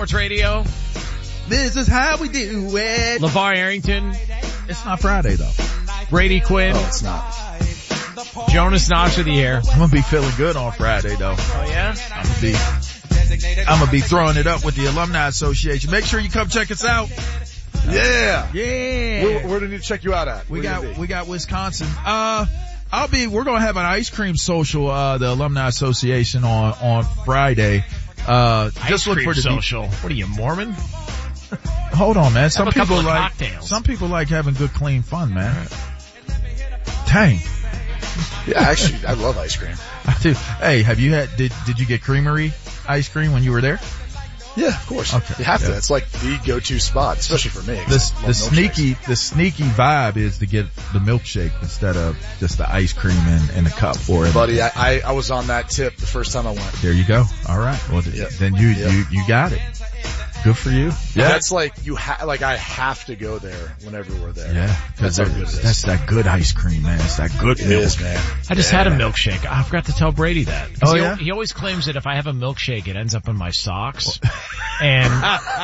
Sports Radio. This is how we do it. LeVar Arrington. It's not Friday though. Brady Quinn. Oh, it's not. Jonas Knox with the air. I'm gonna be feeling good on Friday though. Oh yeah? I'm gonna be throwing it up with the Alumni Association. Make sure you come check us out. Yeah. Yeah. Where do we need to check you out at? We got Wisconsin. We're gonna have an ice cream social, the Alumni Association on Friday. Just look for the social. What are you, Mormon? Hold on, man. Some people like having good, clean fun, man. Dang. Yeah, actually, I love ice cream. I do. Hey, did you get Creamery ice cream when you were there? Yeah, of course. Okay. You have to. It's like the go-to spot, especially for me. The sneaky vibe is to get the milkshake instead of just the ice cream in a cup for it. Buddy, I was on that tip the first time I went. There you go. All right. Well, then you got it. Good for you. Yeah. That's like I have to go there whenever we're there. Yeah. Cause that's that good ice cream, man. It's that good milk. It is, man. I just had a milkshake. I forgot to tell Brady that. Oh, yeah? He always claims that if I have a milkshake, it ends up in my socks. And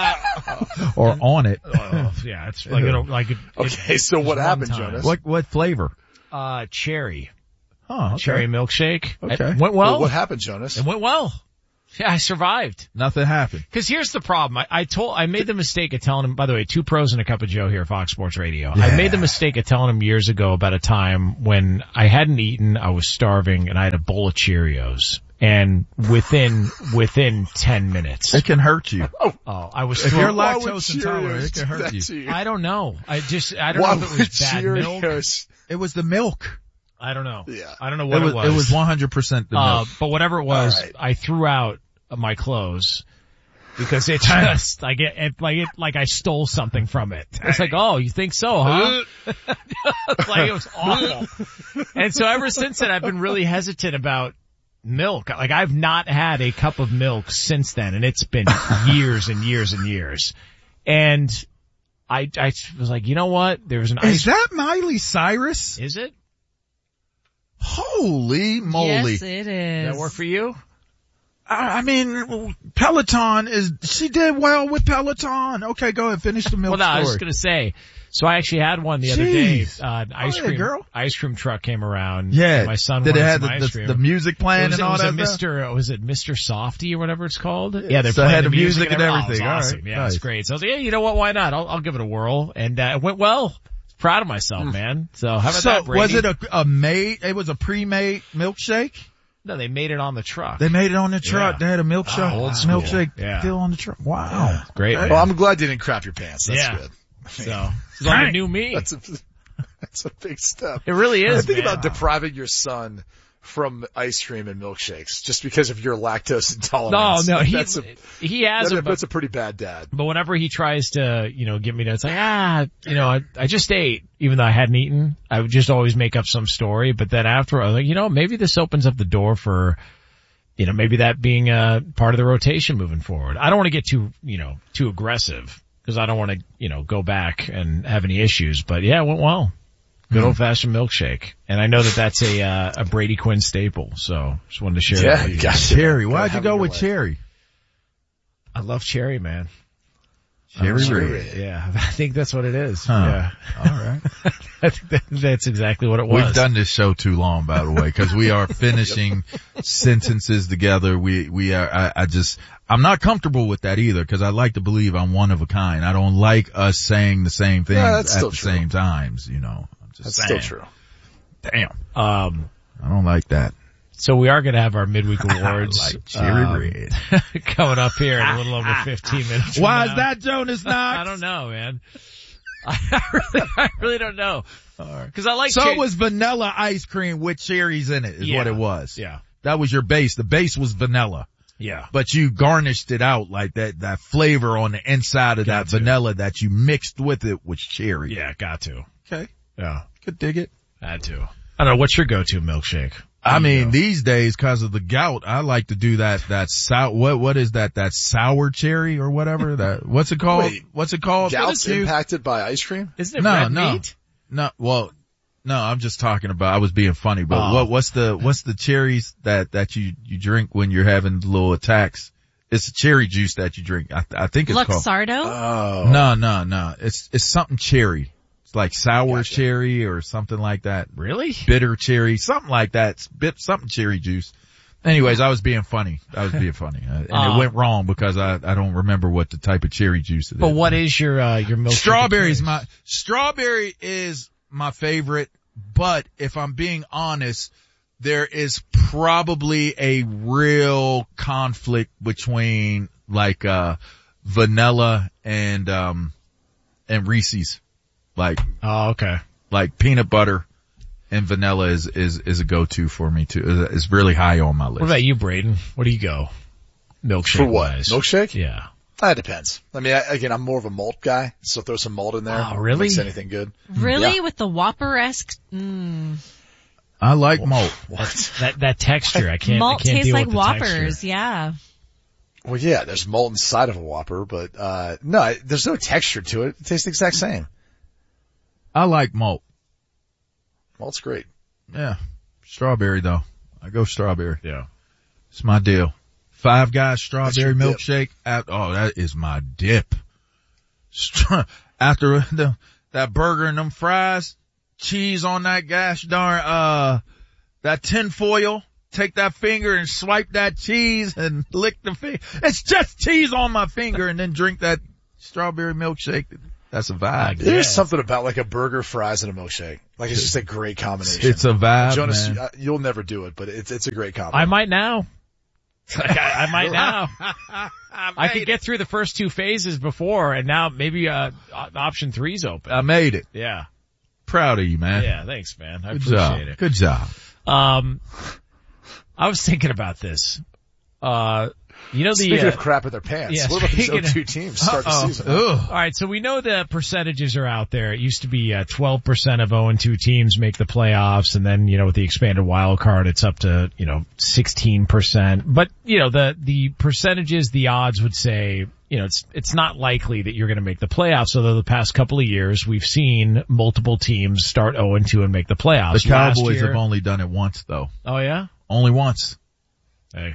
or on it. Yeah, it's like Okay, so what happened, Jonas? What flavor? Cherry. Oh, okay. Cherry milkshake. Okay. It went well. What happened, Jonas? It went well. Yeah, I survived. Nothing happened. Cause here's the problem. I made the mistake of telling him, by the way, 2 pros and a cup of Joe here at Fox Sports Radio. Yeah. I made the mistake of telling him years ago about a time when I hadn't eaten, I was starving, and I had a bowl of Cheerios. And within 10 minutes. It can hurt you. I was if you're Why would lactose intolerant, it can hurt you. I don't know. I don't Why know if it was bad Cheerios? milk. It was the milk. I don't know. Yeah. I don't know what it was. It was 100% the milk. But whatever it was, right. I threw out my clothes because it just, like I stole something from it. It's like, oh, you think so, huh? Like it was awful. And so ever since then, I've been really hesitant about milk. Like I've not had a cup of milk since then, and it's been years and years and years. And I was like, you know what? There's an Is that Miley Cyrus? Is it? Holy moly. Yes, it is. Does that work for you? I mean, Peloton she did well with Peloton. Okay, go ahead, finish the milk Well, no, story. I was just gonna say, so I actually had one the other day. Jeez. Ice cream truck came around. Yeah. And my son Did wanted it have some ice cream. the music playing and all that stuff? Was it Mr. Softy or whatever it's called? Yeah, they're So it playing had the the music and Oh, it was everything. All awesome. right. Yeah, Nice. it's great. So I was like, yeah, you know what? Why not? I'll give it a whirl. And, it went well. Proud of myself, man. So how about that, Brady? Was it it was a pre-made milkshake? No, they made it on the truck. They made it on the truck. Yeah. They had a milkshake, Old school. milkshake Yeah. deal on the truck. Wow. Yeah, great. Okay. Man. Well, I'm glad you didn't crap your pants. That's Yeah. good. So it's like a new me. That's a big step. It really is. Think man. about depriving your son from ice cream and milkshakes just because of your lactose intolerance. No, he has that's a pretty bad dad. But whenever he tries to, get me to, it's like, I just ate, even though I hadn't eaten. I would just always make up some story. But then after, I was like, maybe this opens up the door for, maybe that being part of the rotation moving forward. I don't want to get too aggressive because I don't want to, go back and have any issues. But yeah, it went well. Good old fashioned milkshake. And I know that that's a Brady Quinn staple. So just wanted to share that with you got cherry. Why'd you go with cherry? I love cherry, man. Cherry red. Yeah, I think that's what it is. Huh. Yeah. All right. I think that's exactly what it was. We've done this show too long, by the way, because we are finishing sentences together. I'm not comfortable with that either, because I like to believe I'm one of a kind. I don't like us saying the same things at the same times, That's still true. Damn. I don't like that. So we are going to have our midweek awards. I like cherry red. Coming up here in a little over 15 minutes. Why is that, Jonas Knox? I don't know, man. I really don't know. Cause I like it was vanilla ice cream with cherries in it is what it was. Yeah. That was your base. The base was vanilla. Yeah. But you garnished it out like that flavor on the inside of that vanilla that you mixed with it was cherry. Yeah, got to. Okay. Yeah. Could dig it. Had to. I don't know. What's your go-to milkshake? I mean, these days, cause of the gout, I like to do that sour, what is that sour cherry or whatever? What's it called? Wait, what's it called? Gout's impacted by ice cream? Isn't it red meat? No, I'm just talking about, I was being funny, but what's the cherries that you drink when you're having little attacks? It's a cherry juice that you drink. I think it's called. Luxardo? Oh. No. It's something cherry. It's like sour cherry or something like that. Really? Bitter cherry, something like that. Something cherry juice. Anyways, I was being funny. And it went wrong because I don't remember what the type of cherry juice it is. But what is your milk? Strawberry is my favorite, but if I'm being honest, there is probably a real conflict between like vanilla and Reese's. Like okay. Like peanut butter and vanilla is a go-to for me too. It's really high on my list. What about you, Braden? What do you go? Milkshake For what? wise. Milkshake? Yeah. That depends. I mean, again, I'm more of a malt guy, so throw some malt in there. Oh, really? Makes anything good. Really? Yeah. With the Whopper-esque? I like malt. What? That texture, I can't. Malt I can't tastes deal like with the Whoppers, texture. yeah. Well, yeah, there's malt inside of a Whopper, but, no, there's no texture to it. It tastes the exact same. I like malt. Malt's great. Yeah. Strawberry though. I go strawberry. Yeah. It's my deal. Five Guys strawberry your dip. milkshake. That is my dip. After that burger and them fries, cheese on that gosh darn, that tin foil, take that finger and swipe that cheese and lick the finger. It's just cheese on my finger and then drink that strawberry milkshake. That's a vibe. There's something about like a burger, fries, and a milkshake. Like it's just a great combination. It's a vibe, Jonas, man. you'll never do it, but it's a great combination. I might now. I might now. I could get through the first two phases before, and now maybe option 3's open. I made it. Yeah. Proud of you, man. Yeah, thanks, man. I Good appreciate job. it. Good job. I was thinking about this. Speaking of crap in their pants, Yeah, what about these speaking of- 02 teams start the season? Ugh. All right, so we know the percentages are out there. It used to be 12% of 0-2 teams make the playoffs, and then with the expanded wild card, it's up to 16%. But the percentages, the odds would say it's not likely that you're going to make the playoffs. Although the past couple of years we've seen multiple teams start 0-2 and make the playoffs. The Cowboys have only done it once, though. Oh yeah, Only once. hey.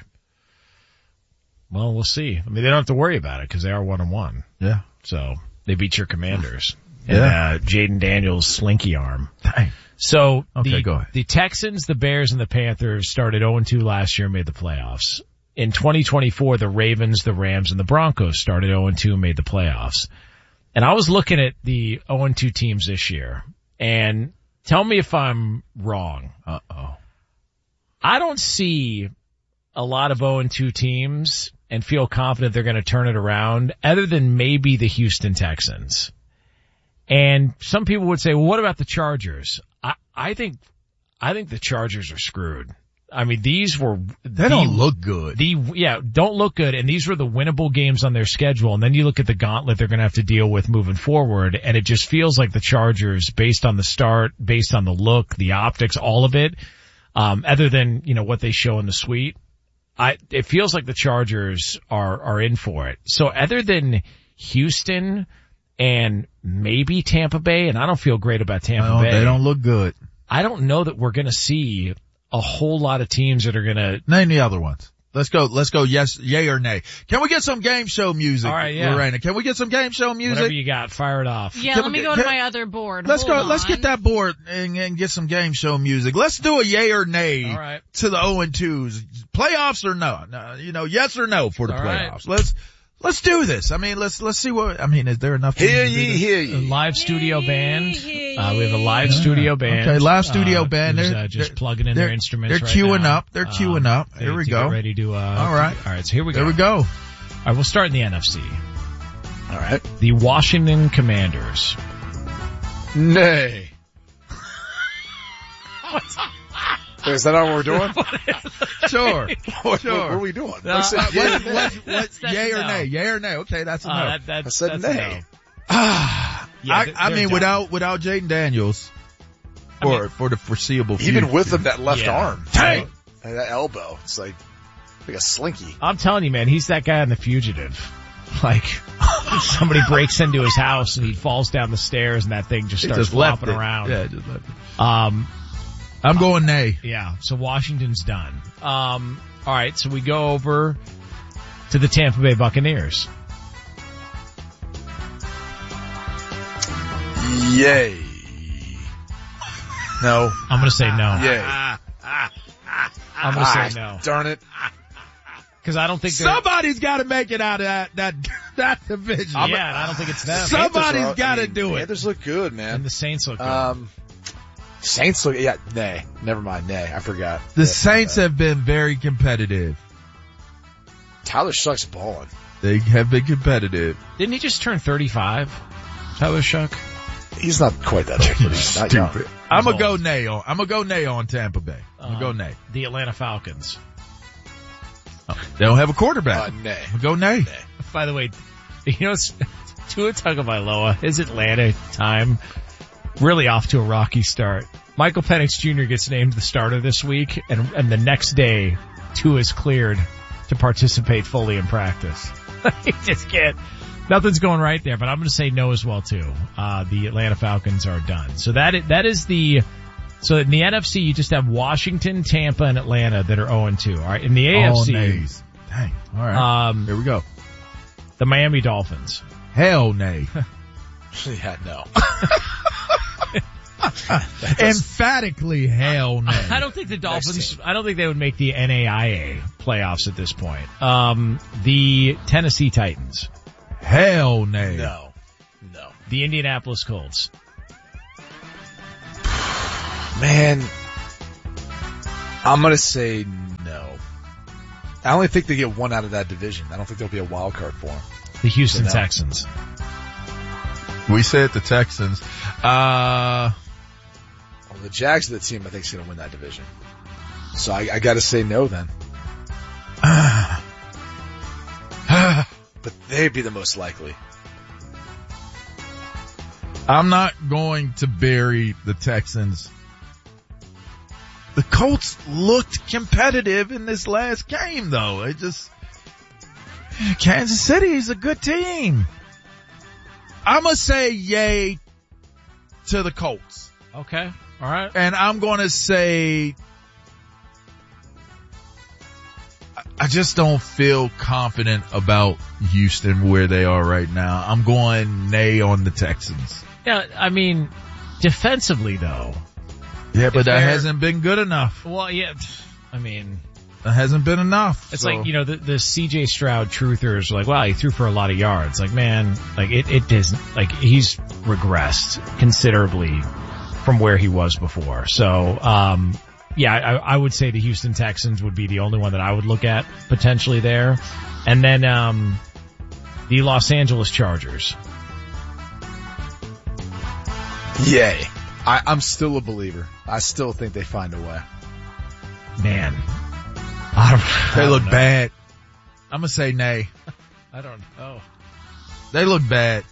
Well, we'll see. I mean, they don't have to worry about it because they are 1-1. Yeah. So they beat your Commanders. Yeah. And, Jaden Daniels' slinky arm. Dang. So Okay, go ahead. the Texans, the Bears, and the Panthers started 0-2 last year and made the playoffs. In 2024, the Ravens, the Rams, and the Broncos started 0-2 and made the playoffs. And I was looking at the 0-2 teams this year, and tell me if I'm wrong. Uh-oh. I don't see a lot of 0-2 teams and feel confident they're going to turn it around other than maybe the Houston Texans. And some people would say, well, what about the Chargers? I think the Chargers are screwed. I mean, They don't look good. Don't look good. And these were the winnable games on their schedule. And then you look at the gauntlet they're going to have to deal with moving forward. And it just feels like the Chargers, based on the start, based on the look, the optics, all of it, other than, what they show in the suite, it feels like the Chargers are in for it. So other than Houston and maybe Tampa Bay, and I don't feel great about Tampa Bay. They don't look good. I don't know that we're going to see a whole lot of teams that are going to. Name the other ones. Let's go. Yes, yay or nay. Can we get some game show music? All right, yeah. Lorena, can we get some game show music? Whatever you got, fire it off. Yeah, let me go to my other board. Let's Hold go. Let's on. get that board and get some game show music. Let's do a yay or nay All right. to the 0-2s. Playoffs or no? Yes or no for the All right. playoffs. Let's do this. I mean, let's see is there enough? Hear to do ye, this? hear A ye. live studio band. Hey. We have a live studio band. Okay, live studio band. Who's, They're just plugging in their instruments. They're right queuing now. up. They're queuing up. Here we to go. Get ready to. All right. All right. So here we go. There we go. All right. We'll start in the NFC. All right. The Washington Commanders. Nay. Is that not what we're doing? Sure. What are we doing? I said, That's Yay or no. nay? Yay or nay? Okay, that's a no. That's I said that's a nay. no. I mean, they're without Jaden Daniels for the foreseeable future. even with him, that left Yeah. arm. Dang. And that elbow. It's like a slinky. I'm telling you, man, he's that guy on The Fugitive. Like, somebody breaks into his house and he falls down the stairs and that thing just He starts just left flopping it. around. Yeah, just left it. I'm going nay. Yeah, so Washington's done. All right, so we go over to the Tampa Bay Buccaneers. Yay. No. I'm going to say no. Yay. I'm going to say no. Darn it. Because I don't think somebody's got to make it out of that division. And I don't think it's them. Somebody's got to do it. Panthers look good, man. And the Saints look good. Saints look, nay. Never mind, nay. I forgot. The Saints have been very competitive. Tyler Shuck's balling. They have been competitive. Didn't he just turn 35? Tyler Shuck? He's not quite that old, but he's not young. I'm gonna go nay on Tampa Bay. I'm gonna go nay. The Atlanta Falcons. They don't have a quarterback. Nay. I'm gonna go nay. By the way, you know, Tua Tagovailoa, his Atlanta time really off to a rocky start. Michael Penix Jr. gets named the starter this week, and the next day, Tua is cleared to participate fully in practice. He just can't. Nothing's going right there, but I'm going to say no as well too. The Atlanta Falcons are done. So that is so in the NFC you just have Washington, Tampa, and Atlanta that are 0-2. All right. In the AFC. All nays. Dang. All right. Here we go. The Miami Dolphins. Hell nay. Yeah, no. Emphatically hell no. I don't think the Dolphins, I don't think they would make the NAIA playoffs at this point. The Tennessee Titans. Hell nay. No. The Indianapolis Colts. Man, I'm gonna say no. I only think they get one out of that division. I don't think there'll be a wild card for them. The Houston Texans. We said the Texans. Well, the Jags are the team I think is going to win that division. So I got to say no then. But they'd be the most likely. I'm not going to bury the Texans. The Colts looked competitive in this last game, though. Kansas City is a good team. I'm going to say yay to the Colts. Okay. All right. And I'm going to say I just don't feel confident about Houston where they are right now. I'm going nay on the Texans. Yeah, I mean, defensively though. Yeah, but that hasn't been good enough. Well, yeah, I mean. That hasn't been enough. It's like, you know, the CJ Stroud truthers are like, wow, he threw for a lot of yards. Like, man, like it doesn't, like he's regressed considerably from where he was before. So, yeah, I would say the Houston Texans would be the only one that I would look at potentially there. And then, the Los Angeles Chargers. Yay. I'm still a believer. I still think they find a way. Man. They look bad. I'm gonna say nay. I don't know. They look bad.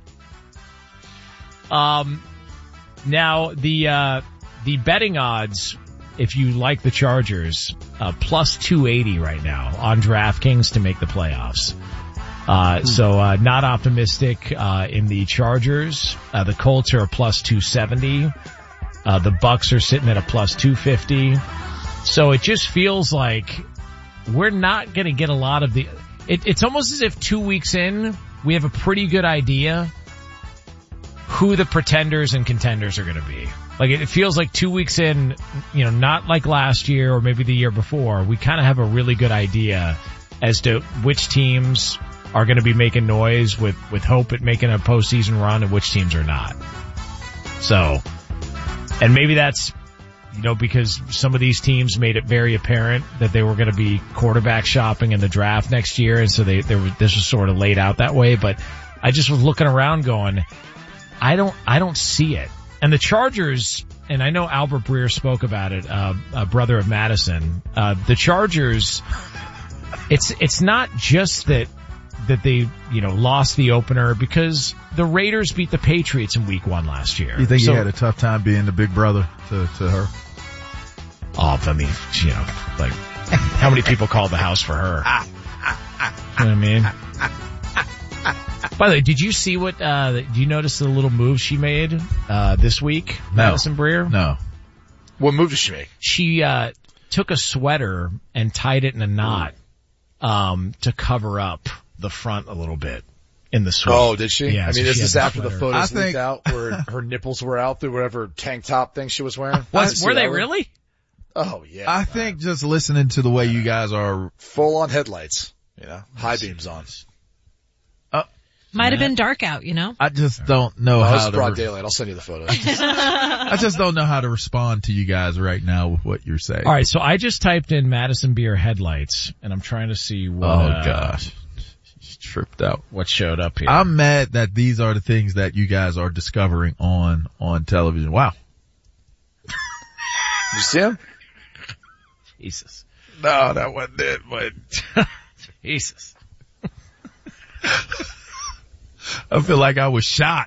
Now the betting odds, if you like the Chargers, plus 280 right now on DraftKings to make the playoffs. So not optimistic in the Chargers. The Colts are a plus 270. The Bucks are sitting at a plus 250. So it just feels like we're not going to get a lot of the. It's almost as if 2 weeks in we have a pretty good idea who the pretenders and contenders are going to be. Like it feels like 2 weeks in, you know, not like last year or maybe the year before. We kind of have a really good idea as to which teams are going to be making noise with hope at making a postseason run and which teams are not. So, and maybe that's, you know, because some of these teams made it very apparent that they were going to be quarterback shopping in the draft next year. And so this was sort of laid out that way. But I just was looking around going, I don't see it. And the Chargers, and I know Albert Breer spoke about it, a brother of Madison, the Chargers, it's not just that they, you know, lost the opener because the Raiders beat the Patriots in week 1 last year. You think he had a tough time being the big brother to her? Oh, I mean, you know, like, how many people called the house for her? You know what I mean? By the way, did you see what, do you notice the little move she made, this week? No. Madison Breer? No. What move did she make? She, took a sweater and tied it in a knot, to cover up the front a little bit in the suite. Oh, did she? Yeah. I mean, so is she this had after the sweater. photos leaked out where her nipples were out through whatever tank top thing she was wearing? Were they really? Oh, yeah. I think just listening to the way you guys are, Full on headlights, high beams on. Might have been dark out, you know? I just don't know Oh, how it's broad daylight. I'll send you the photos. I just don't know how to respond to you guys right now with what you're saying. All right, so I just typed in Madison Beer headlights, and I'm trying to see what. Oh gosh, she's tripped out. What showed up here? I'm mad that these are the things that you guys are discovering on television. Wow. Did you see him? Jesus. No, that wasn't it, but Jesus. I feel like I was shot.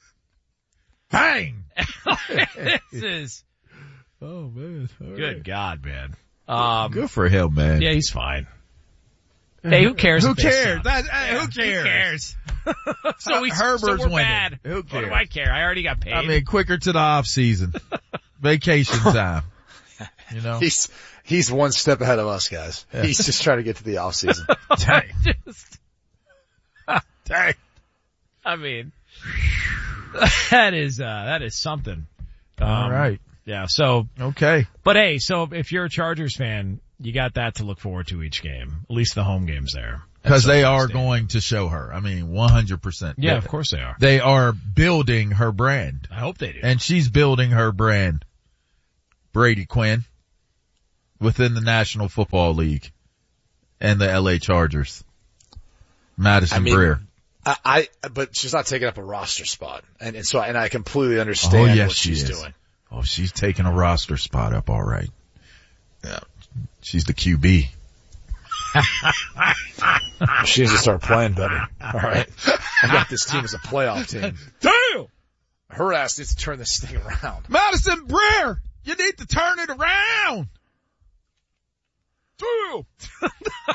Bang! This is Oh man. All good right. God, man. Good for him, man. Yeah, he's fine. Hey, who cares? Who if they cares? suck? Who cares? So Herbert's we're winning. bad. Who What cares? do I care? I already got paid. I mean, quicker to the off season, vacation time. You know, He's one step ahead of us, guys. Yeah. He's just trying to get to the off season. dang, Just- dang. I mean, that is something. All right. Yeah. So, Okay. but hey, so if you're a Chargers fan, you got that to look forward to each game. At least the home games there. Because they SoFi are Stadium. going to show her. I mean, 100%. Yeah, of course they are. They are building her brand. I hope they do. And she's building her brand. Brady Quinn within the National Football League and the LA Chargers. Madison Breer. But she's not taking up a roster spot. And I completely understand what she's doing. Oh, she's taking a roster spot up. All right. Yeah. She's the QB. She needs to start playing better. All right. I got this team as a playoff team. Damn! Her ass needs to turn this thing around. Madison Breer, you need to turn it around. Damn!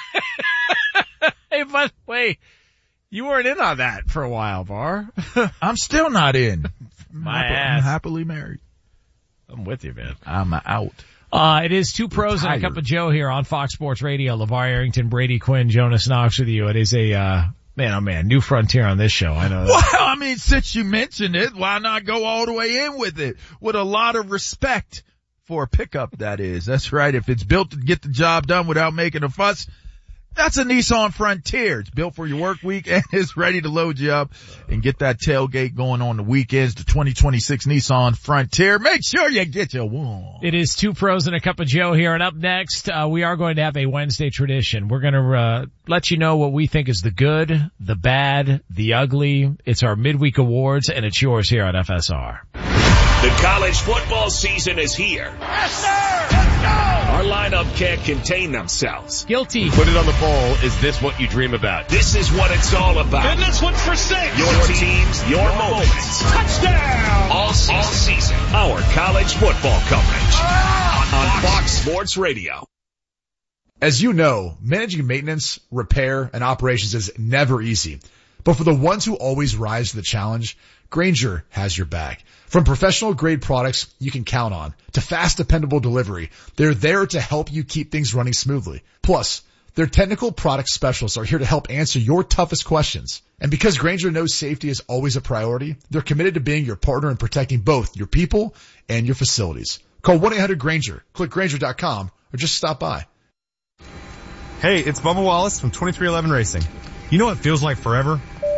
Hey, by the way, you weren't in on that for a while, Bar. I'm still not in. My I'm ass. happily married. I'm with you, man. I'm out. It is Two Pros and a Cup of Joe here on Fox Sports Radio. LeVar Arrington, Brady Quinn, Jonas Knox with you. It is a, man, oh man, new frontier on this show. I know that. Well, I mean, since you mentioned it, why not go all the way in with it? With a lot of respect for a pickup, that is. That's right. If it's built to get the job done without making a fuss, that's a Nissan Frontier. It's built for your work week and it's ready to load you up and get that tailgate going on the weekends. The 2026 Nissan Frontier. Make sure you get your one. It is Two Pros and a Cup of Joe here. And up next, we are going to have a Wednesday tradition. We're going to, let you know what we think is the good, the bad, the ugly. It's our midweek awards and it's yours here on FSR. The college football season is here. Yes, sir! Let's go! Our lineup can't contain themselves. Guilty. Put it on the bowl. Is this what you dream about? This is what it's all about. And this one's for 6. Your teams, your moments. Touchdown! All season. Our college football coverage. On Fox Sports Radio. As you know, managing maintenance, repair, and operations is never easy. But for the ones who always rise to the challenge, Grainger has your back. From professional grade products you can count on to fast, dependable delivery, they're there to help you keep things running smoothly. Plus, their technical product specialists are here to help answer your toughest questions. And because Grainger knows safety is always a priority, they're committed to being your partner in protecting both your people and your facilities. Call 1-800-GRAINGER, click Grainger.com, or just stop by. Hey, it's Bubba Wallace from 2311 Racing. You know what feels like forever?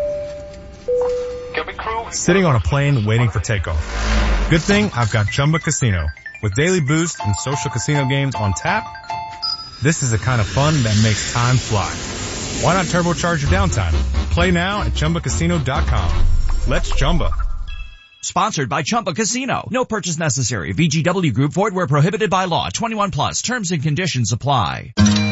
Sitting on a plane waiting for takeoff. Good thing I've got Chumba Casino. With daily boost and social casino games on tap, this is the kind of fun that makes time fly. Why not turbocharge your downtime? Play now at ChumbaCasino.com. Let's Chumba. Sponsored by Chumba Casino. No purchase necessary. VGW Group. Void where prohibited by law. 21 plus. Terms and conditions apply.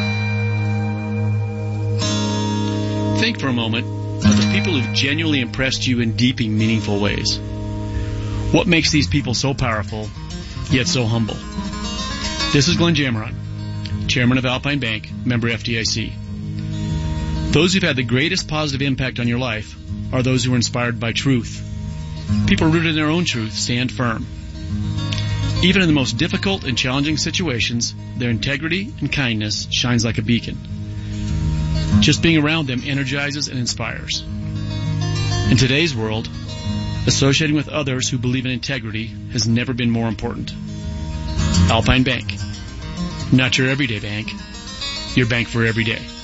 Think for a moment of the people who've genuinely impressed you in deep and meaningful ways. What makes these people so powerful, yet so humble? This is Glenn Jammerot, Chairman of Alpine Bank, member FDIC. Those who've had the greatest positive impact on your life are those who are inspired by truth. People rooted in their own truth stand firm. Even in the most difficult and challenging situations, their integrity and kindness shines like a beacon. Just being around them energizes and inspires. In today's world, associating with others who believe in integrity has never been more important. Alpine Bank. Not your everyday bank, your bank for every day.